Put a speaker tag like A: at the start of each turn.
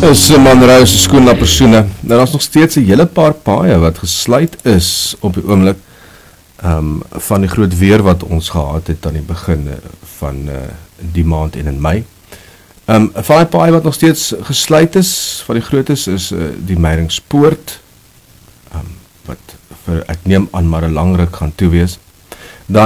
A: Is Manrou se skoon na persone. Daar is nog steeds 'n hele paar paaie wat gesluit is op die oomblik van die groot weer wat ons gehad het aan die begin van die maand en in Mei. Van die paaie wat nog steeds gesluit is, van die grootes is die Meyringspoort, wat vir, ek neem aan, maar 'n lang ruk gaan toe wees.